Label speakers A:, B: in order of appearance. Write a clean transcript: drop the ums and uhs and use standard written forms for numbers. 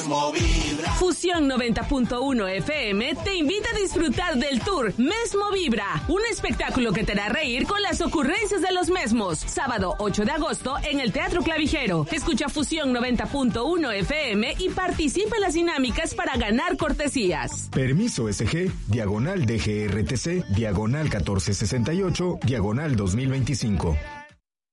A: Mesmo Vibra.
B: Fusión 90.1 FM te invita a disfrutar del tour Mesmo Vibra, un espectáculo que te hará reír con las ocurrencias de los mesmos. Sábado 8 de agosto en el Teatro Clavijero. Escucha Fusión 90.1 FM y participa en las dinámicas para ganar cortesías.
C: Permiso SG, diagonal DGRTC, diagonal 1468, diagonal 2025.